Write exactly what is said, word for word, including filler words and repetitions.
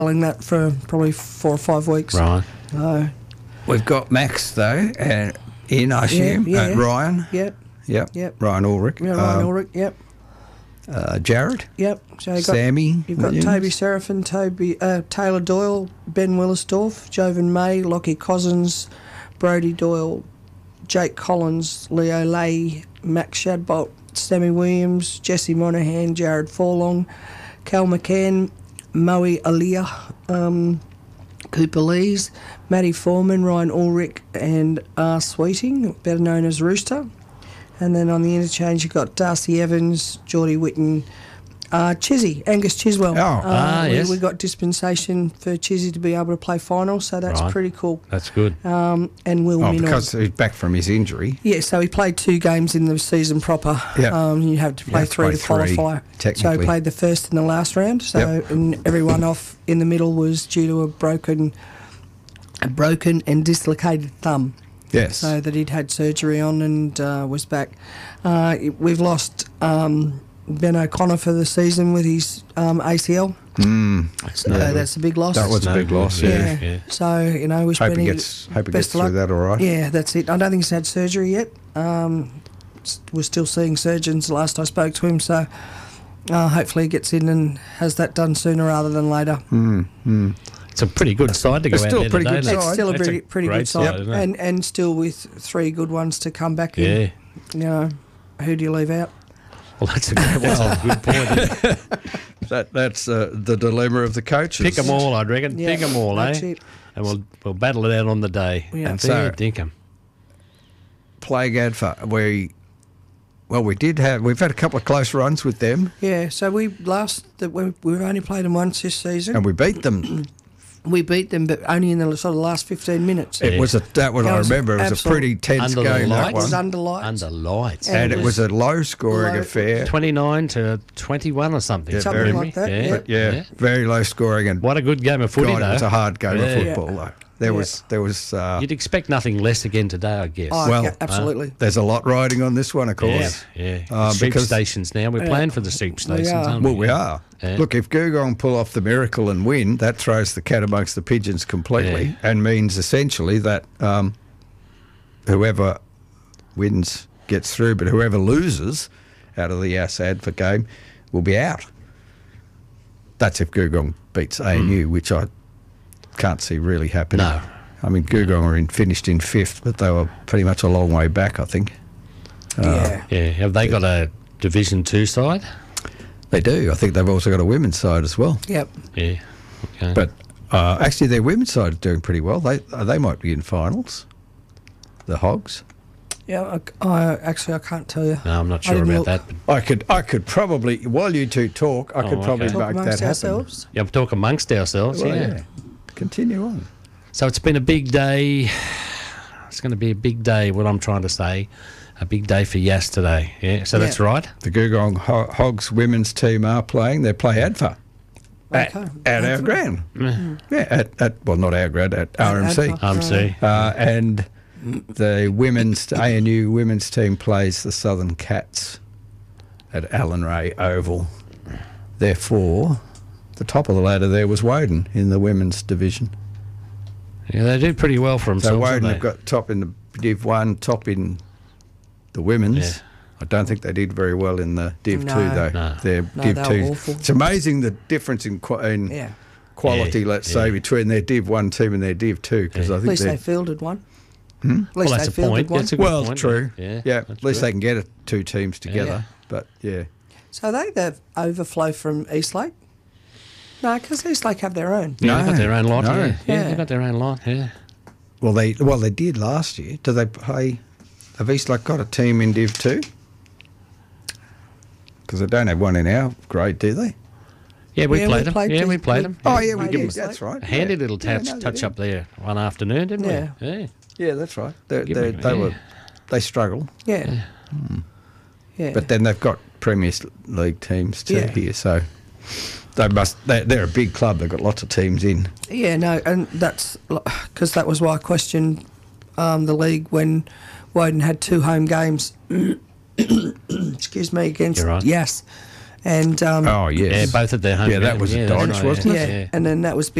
that for probably four or five weeks. Right. So, We've got Max, though, and in, I assume. Yeah, yeah. Uh, Ryan. yep, Yep. Yep. Ryan Ulrich. yeah, Ryan Um, Ulrich, yep, Uh, Jared. yep. So you got, Sammy. you've got Williams. Toby Seraphin, Toby uh, Taylor Doyle, Ben Willisdorf, Jovan May, Lockie Cousins, Brody Doyle, Jake Collins, Leo Leahy, Max Shadbolt, Sammy Williams, Jesse Monahan, Jared Forlong, Cal McCann, Moe Aliyah, um, Cooper Lees, Matty Foreman, Ryan Ulrich, and R. Sweeting, better known as Rooster. And then on the interchange, you've got Darcy Evans, Geordie Whitten, uh, Chizzy, Angus Chiswell. Oh. uh, Ah, we, yes. we got dispensation for Chizzy to be able to play finals, so that's Right. pretty cool. That's good. Um, and Will Oh, Minor. because he's back from his injury. Yeah, so he played two games in the season proper. Yep. Um, you have to play have to three play to three, qualify. So technically. he played the first and the last round. So Yep. and everyone off in the middle was due to a broken, a broken and dislocated thumb. Yes. So that he'd had surgery on and uh, was back. Uh, we've lost um, Ben O'Connor for the season with his um, A C L. Mm. That's So no good. that's a big loss. That was a No big good, loss, yeah. yeah. yeah. yeah. So you know, wish Hope he Benny gets, hope he best gets of luck. through that all right. Yeah, that's it. I don't think he's had surgery yet. Um, s- we're still seeing surgeons the last I spoke to him, so uh, hopefully he gets in and has that done sooner rather than later. Mm, mm. It's a pretty good side to go It's out still there a pretty today, good isn't it? It's side. still a That's pretty, pretty great good side, side, isn't it? and and still with three good ones to come back in. Yeah. You know, who do you leave out? Well, that's a good, well, a good point. Isn't it? That that's uh, the dilemma of the coaches. Pick them all, I reckon. Yeah, Pick them all, eh? that's it. And we'll we'll battle it out on the day. Yeah. And So- fair dinkum. Plague Adfa. We well, we did have. We've had a couple of close runs with them, Yeah, so we last that we we've only played them once this season. and we beat them. We beat them, but only in the sort of last fifteen minutes. It was a that what That I was remember. It was a absolute- pretty tense Under the game. That lights. It was one, under lights. Under lights. And and it it was a low scoring low- affair. twenty-nine to twenty-one or something. Yeah, from Something memory. like that, Yeah. yeah. But yeah, very low scoring, and What a good game of footy, God, though. it was a hard game Yeah. of football. Though there Yeah. was there was. Uh, You'd expect nothing less again today, I guess. Oh, well, yeah, absolutely. there's a lot riding on this one, of yeah, course. yeah. Uh, sheep because- stations now. We're Yeah. playing for the sheep stations, are. aren't Well, we are. Yeah. Look, if Gugong pull off the miracle and win, that throws the cat amongst the pigeons completely, Yeah. and means essentially that um, whoever wins gets through, but whoever loses out of the Assad for game will be out. That's if Gugong beats A N U, which I can't see really happening. No. I mean, Gugong are in, finished in fifth, but they were pretty much a long way back, I think. yeah. Yeah. Have they got a Division Two side? They do. I think they've also got a women's side as well. Yep. Yeah. Okay. But uh, actually, their women's side is doing pretty well. They uh, they might be in finals. The Hogs. Yeah. I, I actually I can't tell you. no, I'm not I sure didn't about look. that. But I could I could probably while you two talk, I Oh, could probably okay. Talk make that amongst happen. ourselves. yeah, we'll talk amongst ourselves. Well, yeah. yeah. Continue on. So it's been a big day. It's going to be a big day. What I'm trying to say, a big day for Yass today. Yeah. So Yeah. that's right. The Gugong Ho- Hogs women's team are playing. They play Adfa at, Okay. at our Adfa. ground. Yeah, at, at well, not our ground, at R M C. Adfa. Um, see. Uh, and the women's A N U women's team plays the Southern Cats at Allen Ray Oval. Therefore, the top of the ladder there was Woden in the women's division. Yeah, they do pretty well for So themselves. Woden don't have they? got top in the Div one, top in the women's. Yeah. I don't think they did very well in the Div No. two though. No. Their No, Div they were two. awful. It's amazing the difference in, qu- in Yeah. quality, Yeah, let's yeah. say, between their Div one team and their Div two because Yeah. I At think least they're they fielded one. Hmm? At Well, least that's they a fielded point. one. That's a good well, point. true. Yeah. yeah. that's At least true. they can get it, two teams together. But yeah, So are they the overflow from Eastlake? No, because Eastlake have their own. Yeah, they've got No, their own lot. no. Yeah. yeah, Yeah. they've got their own lot. Yeah. well they well they did last year. Do they play? Have Eastlake got a team in Div two? Because they don't have one in our grade, do they? Yeah, we Yeah, played we them. played yeah, to- we played we- them. Oh yeah, we Played did. Eastlake. That's right. A handy yeah. little Yeah, touch, no, they touch did. up there one afternoon, didn't Yeah. we? Yeah. Yeah, that's right. They Give they me- they yeah. were they struggle, Yeah. Yeah. but then they've got Premier League teams too Yeah. here, so they must. They're, they're a big club. They've got lots of teams in. Yeah, no, and that's because that was why I questioned um, the league when Woden had two home games. Excuse me, against You're right. yes, And um, Oh, Yeah, yes. both at their home Yeah, that game. was a that's dodge, right, wasn't yeah, it? Yeah. and then that was